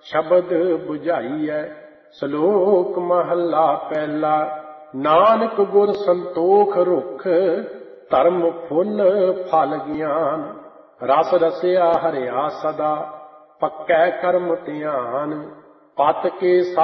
ਸ਼ਬਦ ਬੁਝਾਈਐ। ਸ਼ਲੋਕ ਮਹੱਲਾ ਪਹਿਲਾ। ਨਾਨਕ ਗੁਰ ਸੰਤੋਖ ਰੁਖ, ਧਰਮ ਫੁੱਲ ਫਲ ਗਿਆਨ। ਰਸ ਰਸਿਆ ਹਰਿਆ ਸਦਾ, ਪੱਕੈ ਕਰਮ ਧਿਆਨ। ਪਤ ਕੇ